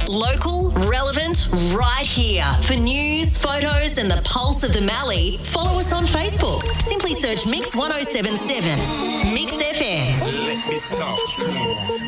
Local, relevant, right here. For news, photos and the pulse of the Mallee, follow us on Facebook. Simply search Mix 1077. Mix FM. Let me talk to you.